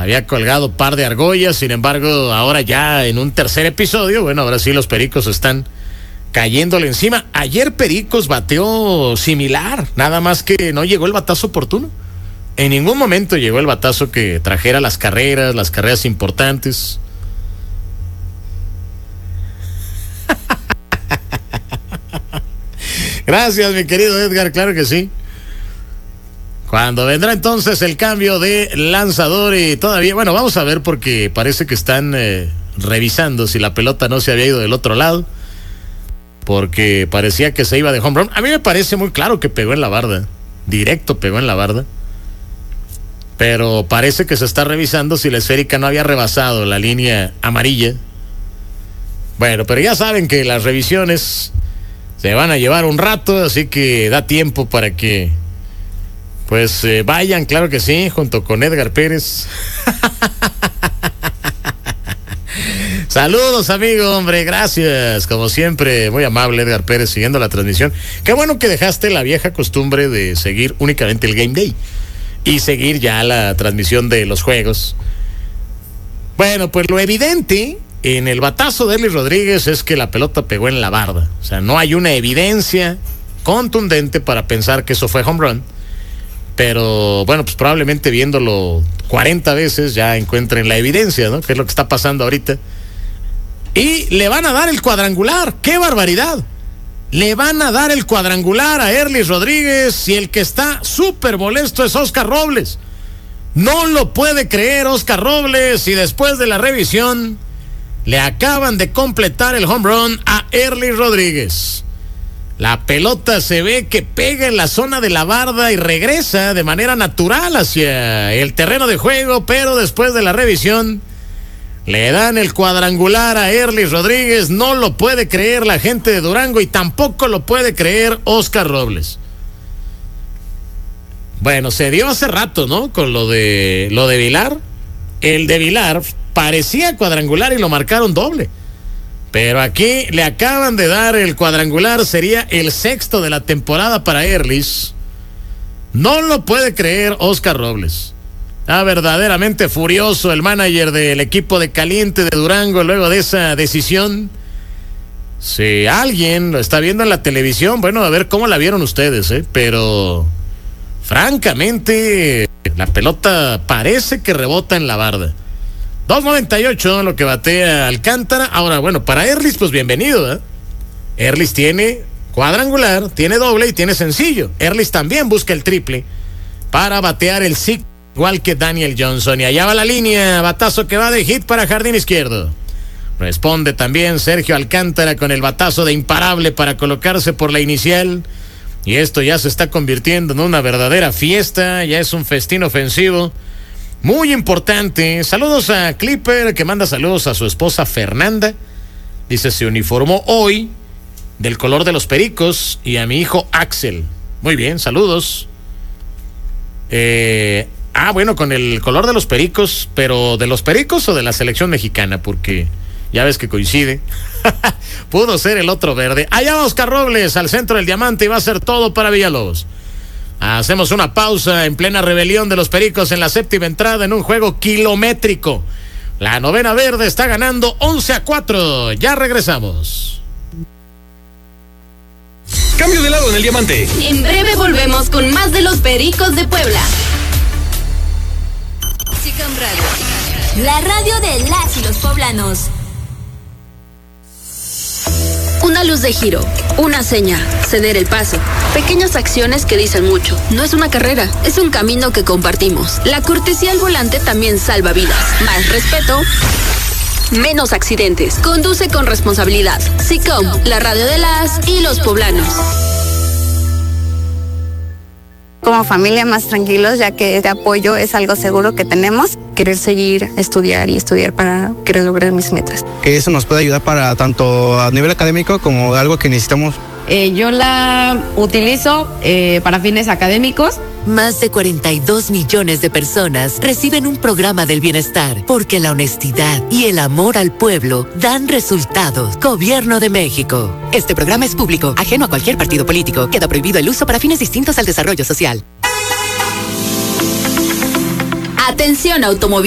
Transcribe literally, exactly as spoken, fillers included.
había colgado par de argollas. Sin embargo, ahora ya en un tercer episodio, bueno, ahora sí los Pericos están cayéndole encima. Ayer Pericos bateó similar, nada más que no llegó el batazo oportuno. En ningún momento llegó el batazo que trajera las carreras, las carreras importantes. Gracias, mi querido Edgar, claro que sí. Cuando vendrá entonces el cambio de lanzador y todavía, bueno, vamos a ver porque parece que están eh, revisando si la pelota no se había ido del otro lado, porque parecía que se iba de home run. A mí me parece muy claro que pegó en la barda, directo pegó en la barda, pero parece que se está revisando si la esférica no había rebasado la línea amarilla. Bueno, pero ya saben que las revisiones se van a llevar un rato, así que da tiempo para que pues eh, vayan, claro que sí, junto con Edgar Pérez. Saludos, amigo, hombre, gracias. Como siempre, muy amable Edgar Pérez, siguiendo la transmisión. Qué bueno que dejaste la vieja costumbre de seguir únicamente el Game Day y seguir ya la transmisión de los juegos. Bueno, pues lo evidente en el batazo de Erlis Rodríguez es que la pelota pegó en la barda. O sea, no hay una evidencia contundente para pensar que eso fue home run. Pero bueno, pues probablemente viéndolo cuarenta veces ya encuentren la evidencia, ¿no? Que es lo que está pasando ahorita. Y le van a dar el cuadrangular. ¡Qué barbaridad! Le van a dar el cuadrangular a Erlis Rodríguez y el que está súper molesto es Oscar Robles. No lo puede creer Oscar Robles y después de la revisión le acaban de completar el home run a Erlis Rodríguez. La pelota se ve que pega en la zona de la barda y regresa de manera natural hacia el terreno de juego, pero después de la revisión le dan el cuadrangular a Erlis Rodríguez. No lo puede creer la gente de Durango y tampoco lo puede creer Oscar Robles. Bueno, se dio hace rato, ¿no? Con lo de lo de Vilar. El de Vilar parecía cuadrangular y lo marcaron doble. Pero aquí le acaban de dar el cuadrangular, sería el sexto de la temporada para Erlis. No lo puede creer Oscar Robles. Está verdaderamente furioso el manager del equipo de Caliente de Durango luego de esa decisión. Si alguien lo está viendo en la televisión, bueno, a ver cómo la vieron ustedes, ¿eh? Pero francamente la pelota parece que rebota en la barda. dos noventa y ocho lo que batea Alcántara. Ahora, bueno, para Erlis, pues bienvenido, ¿eh? Erlis tiene cuadrangular, tiene doble y tiene sencillo. Erlis también busca el triple para batear el S I C, igual que Daniel Johnson. Y allá va la línea, batazo que va de hit para jardín izquierdo. Responde también Sergio Alcántara con el batazo de imparable para colocarse por la inicial. Y esto ya se está convirtiendo en una verdadera fiesta, ya es un festín ofensivo muy importante. Saludos a Clipper, que manda saludos a su esposa Fernanda. Dice, se uniformó hoy del color de los Pericos y a mi hijo Axel. Muy bien, saludos. Eh, ah, bueno, con el color de los Pericos, pero ¿de los Pericos o de la selección mexicana? Porque ya ves que coincide. Pudo ser el otro verde. Allá va Oscar Robles al centro del diamante y va a ser todo para Villalobos. Hacemos una pausa en plena rebelión de los Pericos en la séptima entrada en un juego kilométrico. La novena verde está ganando once a cuatro. Ya regresamos. Cambio de lado en el diamante. En breve volvemos con más de los Pericos de Puebla. Chicam Radio, la radio de las y los poblanos. Una luz de giro, una seña, ceder el paso. Pequeñas acciones que dicen mucho. No es una carrera, es un camino que compartimos. La cortesía al volante también salva vidas. Más respeto, menos accidentes. Conduce con responsabilidad. SICOM, la radio de las y los poblanos. Como familia más tranquilos, ya que este apoyo es algo seguro que tenemos. Querer seguir, estudiar y estudiar para querer lograr mis metas. Que eso nos puede ayudar para tanto a nivel académico como algo que necesitamos. Eh, yo la utilizo eh, para fines académicos. Más de cuarenta y dos millones de personas reciben un programa del bienestar porque la honestidad y el amor al pueblo dan resultados. Gobierno de México. Este programa es público, ajeno a cualquier partido político. Queda prohibido el uso para fines distintos al desarrollo social. Atención automovilista.